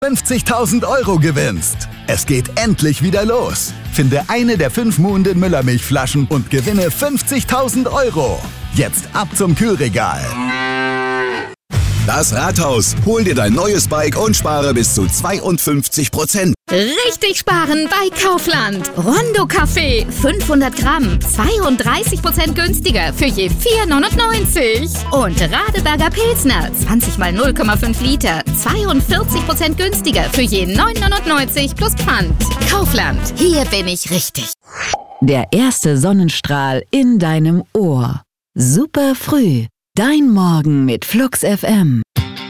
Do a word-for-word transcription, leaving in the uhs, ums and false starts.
fünfzigtausend Euro gewinnst. Es geht endlich wieder los. Finde eine der fünf Muhnden Müllermilchflaschen und gewinne fünfzigtausend Euro. Jetzt ab zum Kühlregal. Das Rathaus. Hol dir dein neues Bike und spare bis zu zweiundfünfzig Prozent. Richtig sparen bei Kaufland. Rondo Kaffee, fünfhundert Gramm, zweiunddreißig Prozent günstiger für je vier neunundneunzig. Und Radeberger Pilsner, zwanzig mal null Komma fünf Liter, zweiundvierzig Prozent günstiger für je neun neunundneunzig plus Pfand. Kaufland, hier bin ich richtig. Der erste Sonnenstrahl in deinem Ohr. Super früh. Dein Morgen mit Flux F M.